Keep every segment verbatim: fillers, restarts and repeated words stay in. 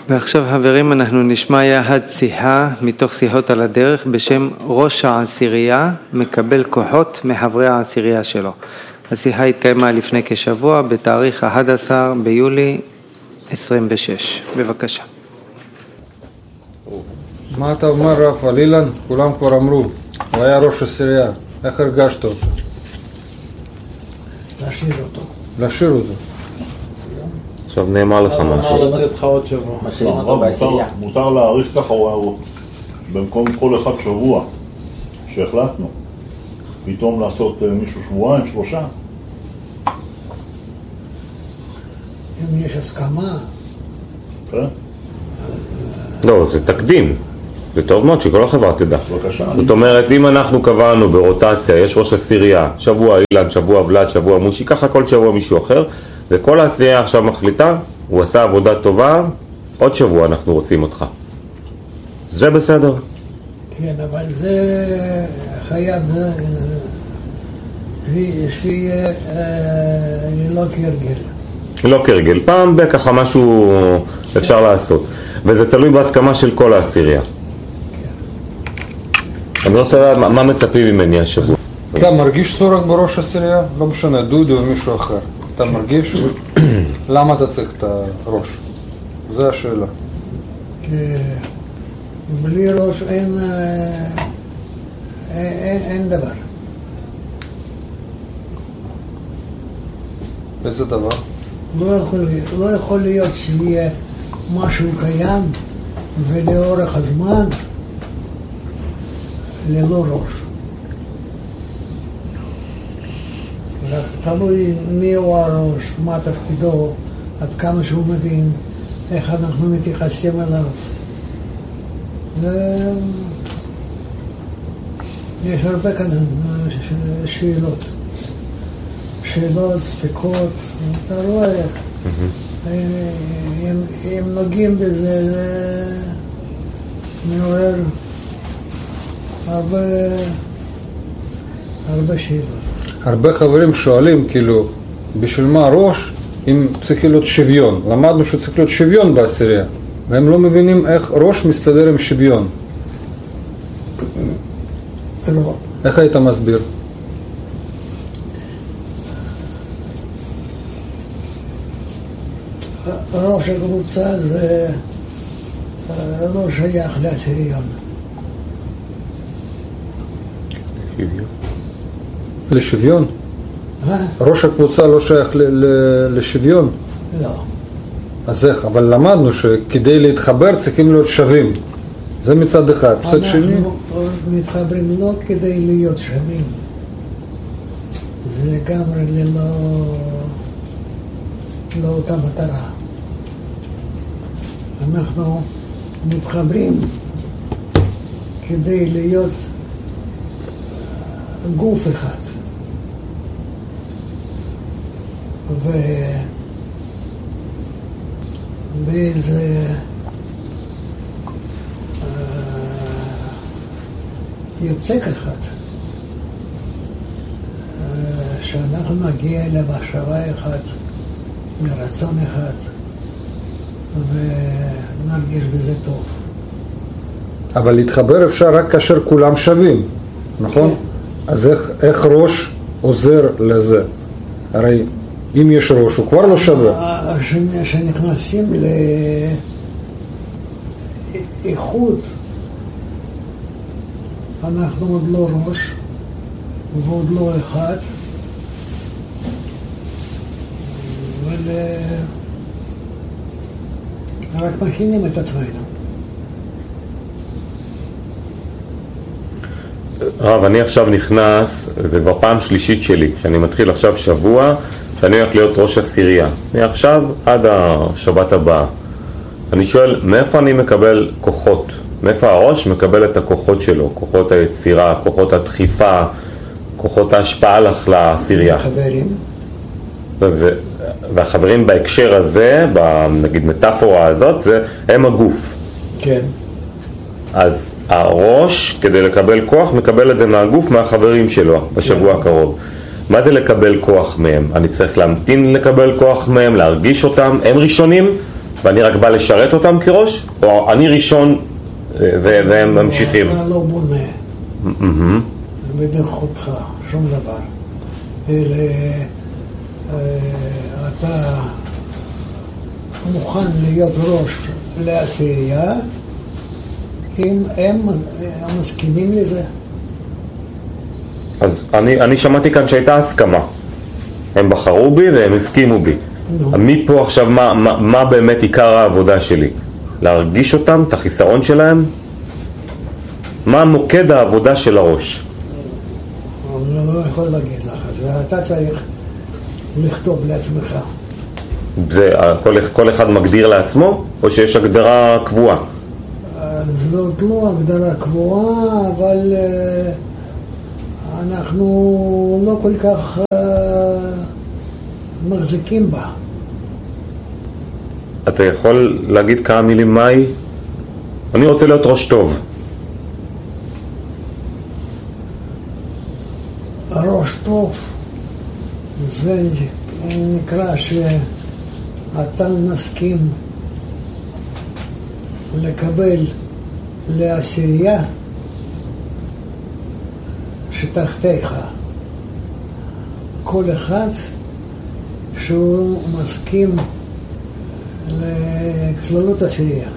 ועכשיו חברים אנחנו נשמע יחד שיחה מתוך שיחות על הדרך בשם ראש העשירייה מקבל כוחות מחברי העשירייה שלו. השיחה התקיימה לפני כשבוע בתאריך אחד עשר ביולי עשרים ושש. בבקשה. מה אתה אומר רב על אילן? כולם כבר אמרו, הוא היה ראש עשירייה, איך הרגשת אותו? להשאיר אותו. להשאיר אותו. עכשיו נאמר לך משהו. מותר להאריך ככה במקום כל אחד שבוע שהחלטנו פתאום לעשות מישהו שבועיים, שלושה. אם יש הסכמה. כן? לא, זה תקדים. זה טוב מאוד שכל החברה תדע. בבקשה. זאת אומרת, אם אנחנו קבענו ברוטציה, יש ראש עשירייה, שבוע אילן, שבוע ולד, שבוע מושי, ככה כל שבוע מישהו אחר, וכל העשירייה עכשיו מחליטה, הוא עשה עבודה טובה, עוד שבוע אנחנו רוצים אותך. זה בסדר. כן, אבל זה חייב שיהיה לא כרגל. לא כרגל, פעם בככה משהו אפשר לעשות. וזה תלוי בהסכמה של כל העשירייה. אני לא רוצה לדעת מה מצפים ממני השבוע. אתה מרגיש צורך בראש עשירייה? לא משנה, דודו או מישהו אחר. אתה מרגיש? למה אתה צריך את הראש? זו השאלה. בלי ראש אין, אין, אין דבר. איזה דבר? לא יכול, לא יכול להיות שיהיה משהו קיים ולאורך הזמן ללא ראש. רק תלוי מי הוא הראש, מה תפקידו, עד כמה שהוא מבין, איך אנחנו מתייחסים אליו. ו... יש הרבה כאן שאלות. שאלות, ספקות, אתה רואה, אם, אם נוגעים בזה, זה מעורר הרבה, הרבה שאלות. הרבה חברים שואלים, כאילו, בשביל מה ראש, אם צריך להיות שוויון. למדנו שצריך להיות שוויון בעשירייה, והם לא מבינים איך ראש מסתדר עם שוויון. לא. איך היית מסביר? ראש הקבוצה זה לא שייך לעשיריון. שוויון. לשוויון? מה? ראש הקבוצה לא שייך ל- ל- לשוויון? לא. אז איך? אבל למדנו שכדי להתחבר צריכים להיות שווים. זה מצד אחד. מצד שני? אנחנו מתחברים לא כדי להיות שווים. זה לגמרי ללא... לא אותה מטרה. אנחנו מתחברים כדי להיות גוף אחד. ו... באיזה יוצק אחד שאנחנו נגיע למחשבה אחת, מרצון אחד, ונרגיש בזה טוב. אבל להתחבר אפשר רק כאשר כולם שווים, נכון? כן. אז איך, איך ראש עוזר לזה? הרי אם יש ראש הוא כבר לא שווה. כשנכנסים לאיכות, אנחנו עוד לא ראש ועוד לא אחד, אבל רק מכינים את עצמנו. רב, אני עכשיו נכנס, זה כבר פעם שלישית שלי, שאני מתחיל עכשיו שבוע, שאני הולך להיות ראש עשירייה. מעכשיו עד השבת הבאה. אני שואל, מאיפה אני מקבל כוחות? מאיפה הראש מקבל את הכוחות שלו? כוחות היצירה, כוחות הדחיפה, כוחות ההשפעה לך לעשירייה. חברים. זה, והחברים בהקשר הזה, נגיד מטאפורה הזאת, זה, הם הגוף. כן. אז הראש, כדי לקבל כוח, מקבל את זה מהגוף, מהחברים שלו, בשבוע הקרוב. מה זה לקבל כוח מהם? אני צריך להמתין לקבל כוח מהם, להרגיש אותם, הם ראשונים, ואני רק בא לשרת אותם כראש, או אני ראשון והם ממשיכים? אתה לא בונה בנוכחותך שום דבר, אלא אתה מוכן להיות ראש לעשירייה אם הם מסכימים לזה. אז אני, אני שמעתי כאן שהייתה הסכמה, הם בחרו בי והם הסכימו בי. no. מפה עכשיו מה, מה, מה באמת עיקר העבודה שלי? להרגיש אותם, את החיסרון שלהם? מה מוקד העבודה של הראש? אני לא יכול להגיד לך, זה אתה צריך לכתוב לעצמך. זה כל, כל אחד מגדיר לעצמו, או שיש הגדרה קבועה? זאת לא הגדרה קבועה, אבל אנחנו לא כל כך מחזיקים בה. אתה יכול להגיד כמה מילים מהי? אני רוצה להיות ראש טוב. ראש טוב זה נקרא שאתה מסכים לקבל לעשירייה שתחתיך כל אחד שהוא מסכים לכללות עשירייה.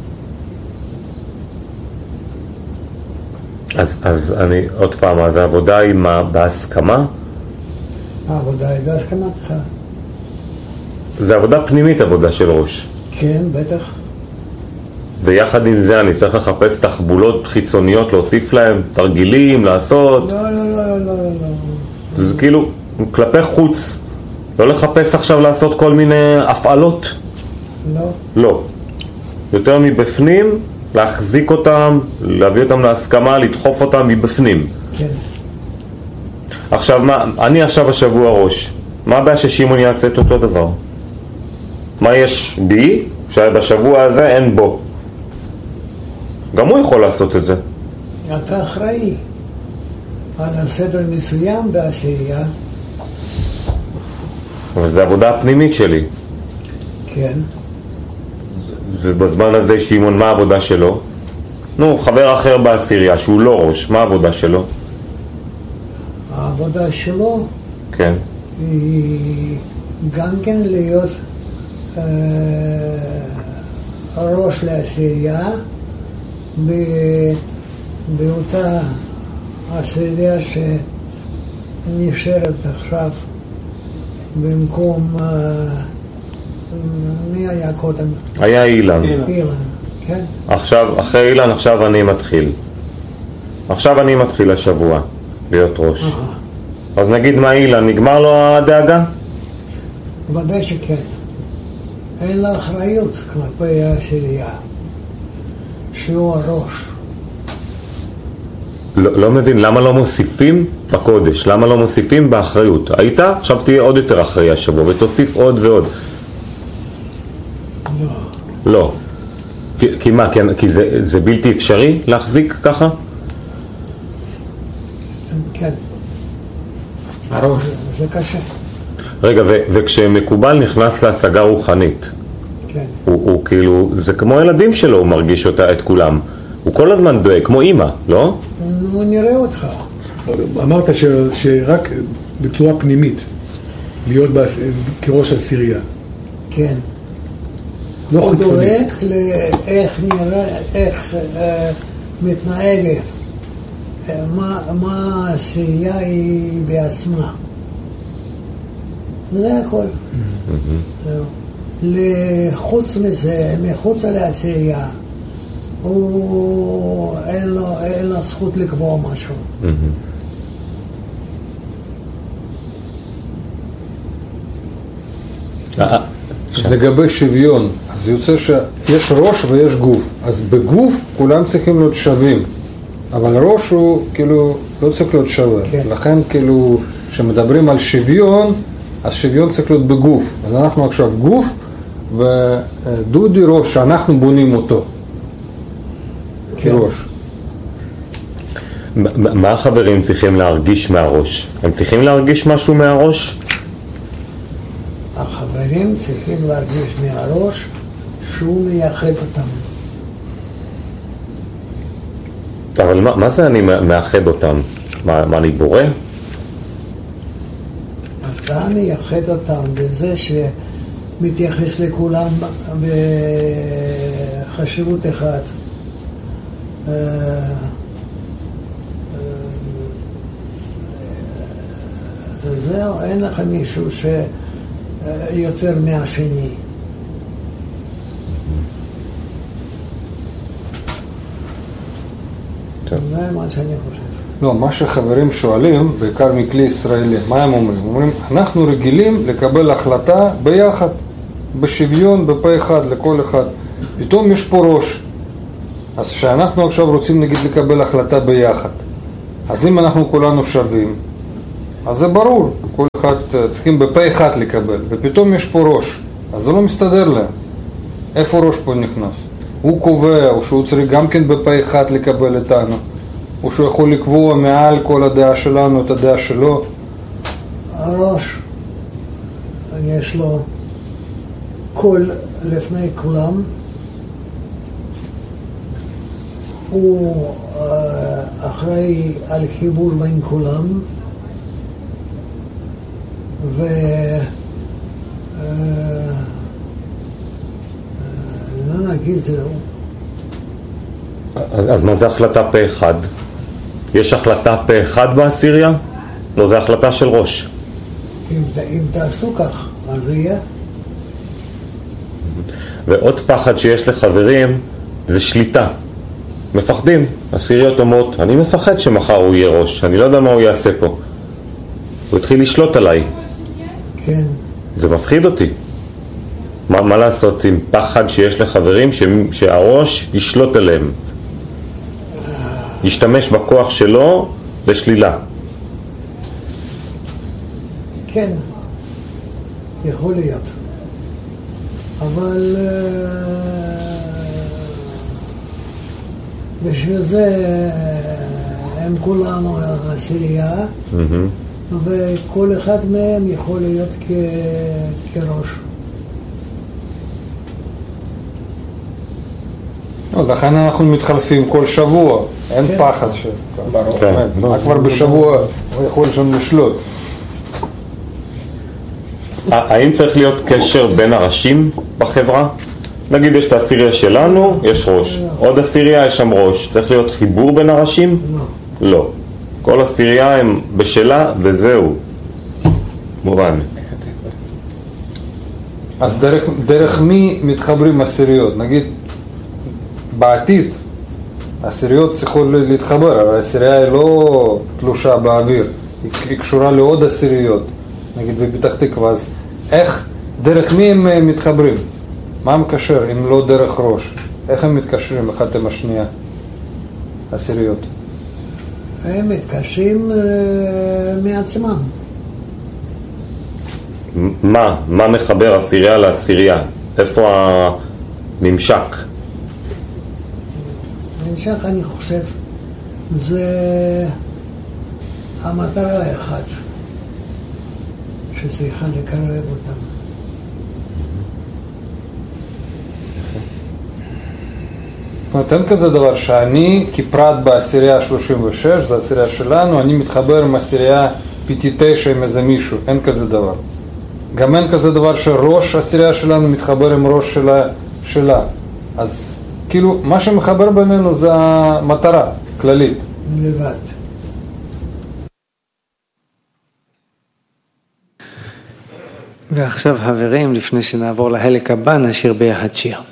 אז, אז אני עוד פעם, אז העבודה היא מה, בהסכמה? העבודה היא בהסכמתך. זה עבודה פנימית, עבודה של ראש. כן, בטח. ויחד עם זה אני צריך לחפש תחבולות חיצוניות, להוסיף להם תרגילים, לעשות. לא, לא, לא, לא, לא, לא. זה כאילו כלפי חוץ, לא לחפש עכשיו לעשות כל מיני הפעלות. לא. לא. יותר מבפנים, להחזיק אותם, להביא אותם להסכמה, לדחוף אותם מבפנים. כן. עכשיו מה, אני עכשיו השבוע ראש, מה הבעיה ששימון יעשה את אותו דבר? מה יש בי שבשבוע הזה אין בו? גם הוא יכול לעשות את זה. אתה אחראי על הסדר מסוים בעשירייה. אבל זה עבודה הפנימית שלי. כן. ובזמן הזה שימון, מה העבודה שלו? נו, חבר אחר בעשירייה שהוא לא ראש, מה העבודה שלו? העבודה שלו כן. היא גם כן להיות אה, ראש לעשירייה באותה עשירייה שנשארת עכשיו במקום אה, מי היה קודם? היה אילן. אילן, כן. עכשיו, אחרי אילן, עכשיו אני מתחיל. עכשיו אני מתחיל השבוע להיות ראש. אז נגיד מה אילן, נגמר לו הדאגה? ודאי שכן. אין לה אחריות כלפי העשירייה, שהוא הראש. לא, לא מבין, למה לא מוסיפים בקודש? למה לא מוסיפים באחריות? היית? עכשיו תהיה עוד יותר אחראי השבוע ותוסיף עוד ועוד. לא. לא. כי, כי מה? כי, כי זה, זה בלתי אפשרי להחזיק ככה? כן. הראש. זה קשה. רגע, ו, וכשמקובל נכנס להשגה רוחנית, כן. הוא, הוא כאילו, זה כמו ילדים שלו, הוא מרגיש אותה, את כולם. הוא כל הזמן דואג, כמו אמא, לא? נו, נראה אותך. אמרת ש, שרק בצורה פנימית, להיות בעש, כראש עשירייה. כן. לא הוא חיצונית. דואג לאיך נראה, איך אה, מתנהגת, אה, מה, מה העשירייה היא בעצמה. זה הכל. זהו. לחוץ מזה, מחוץ לעשירייה, הוא אין לו, אין לו זכות לקבוע משהו. לגבי שוויון, אז יוצא שיש ראש ויש גוף. אז בגוף כולם צריכים להיות שווים, אבל ראש הוא כאילו לא צריך להיות שווה. כן. לכן כאילו כשמדברים על שוויון, אז שוויון צריך להיות בגוף. אז אנחנו עכשיו גוף, ודודי ראש שאנחנו בונים אותו כראש. מה החברים צריכים להרגיש מהראש? הם צריכים להרגיש משהו מהראש? החברים צריכים להרגיש מהראש שהוא מייחד אותם. אבל מה, מה זה אני מאחד אותם? מה, מה אני בורא? אתה מייחד אותם בזה שמתייחס לכולם בחשיבות אחת. זהו, אין לך מישהו שיוצר מהשני. זה מה שאני חושב. לא, מה שחברים שואלים, בעיקר מכלי ישראלי, מה הם אומרים? אומרים, אנחנו רגילים לקבל החלטה ביחד, בשוויון, בפה אחד, לכל אחד. פתאום יש פה ראש. אז שאנחנו עכשיו רוצים נגיד לקבל החלטה ביחד. אז אם אנחנו כולנו שווים, אז זה ברור, כל אחד צריכים בפה אחד לקבל, ופתאום יש פה ראש, אז זה לא מסתדר להם. איפה ראש פה נכנס? הוא קובע, או שהוא צריך גם כן בפה אחד לקבל איתנו, או שהוא יכול לקבוע מעל כל הדעה שלנו את הדעה שלו. הראש, יש לו קול לפני כולם, הוא אחראי על חיבור בין כולם, ו... לא נגיד זהו. אז, אז מה זה החלטה פה אחד? יש החלטה פה אחד בעשירייה? לא, זה החלטה של ראש. אם, אם תעשו כך, אז זה יהיה. ועוד פחד שיש לחברים זה שליטה. מפחדים. עשיריות אומרות, אני מפחד שמחר הוא יהיה ראש, אני לא יודע מה הוא יעשה פה. הוא התחיל לשלוט עליי. כן. זה מפחיד אותי. מה, מה לעשות עם פחד שיש לחברים ש, שהראש ישלוט עליהם? ישתמש בכוח שלו לשלילה. כן, יכול להיות. אבל בשביל זה הם כולנו עשירייה, mm-hmm. וכל אחד מהם יכול להיות כ... כראש. לכן אנחנו מתחלפים כל שבוע, אין כן. פחד ש... כן. כבר בשבוע הוא יכול שם לשלוט. האם צריך להיות קשר בין הראשים בחברה? נגיד יש את העשירייה שלנו, יש ראש. עוד עשירייה יש שם ראש. צריך להיות חיבור בין הראשים? לא. לא. כל עשירייה הם בשלה וזהו. מובן. אז דרך, דרך מי מתחברים עשיריות? נגיד בעתיד עשיריות צריכות להתחבר, אבל העשירייה היא לא תלושה באוויר, היא, היא קשורה לעוד עשיריות, נגיד בפתח תקווה. אז איך, דרך מי הם מתחברים? מה מקשר אם לא דרך ראש? איך הם מתקשרים אחד עם השנייה, עשיריות? הם מתקשרים uh, מעצמם. מה? מה מחבר עשירייה לעשירייה? איפה הממשק? הממשק, אני חושב, זה המטרה האחת שצריכה לקרב אותם. זאת אומרת, אין כזה דבר שאני כפרט בעשירייה שלושים ושש, זה העשירייה שלנו, אני מתחבר עם עשירייה פי טי תשע עם איזה מישהו, אין כזה דבר. גם אין כזה דבר שראש העשירייה שלנו מתחבר עם ראש שלה, שלה. אז כאילו, מה שמחבר בינינו זה המטרה כללית. לבד. ועכשיו חברים, לפני שנעבור לחלק הבא, נשיר ביחד שיר.